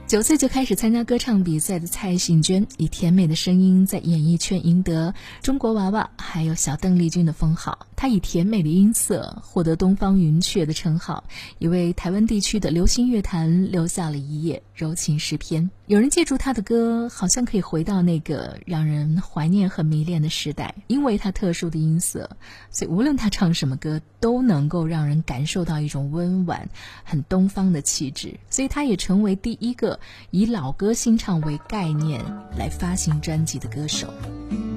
9岁就开始参加歌唱比赛的蔡幸娟，以甜美的声音在演艺圈赢得中国娃娃还有小邓丽君的封号。她以甜美的音色获得东方云雀的称号，也为台湾地区的流行乐坛留下了一页柔情诗篇。有人借助她的歌，好像可以回到那个让人怀念和迷恋的时代，因为她特殊的音色，所以无论她唱什么歌都能够让人感受到一种温婉很东方的气质，所以她也成为第一个以老歌新唱为概念来发行专辑的歌手。